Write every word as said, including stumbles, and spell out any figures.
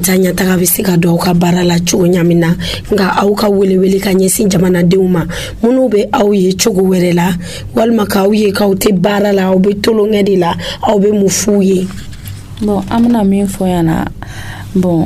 taa ɲɛtaga bɛ se ka don aw ka baara la cogo ɲamin na nka aw ka wele wele ka ɲɛsin jamanadenw ma minnu bɛ aw ye cogo wɛrɛ la walima k'aw ye k'aw tɛ baara la aw bɛ tolonkɛ de la aw bɛ mun f'u ye. Bon an bɛna min fɔ yan na bon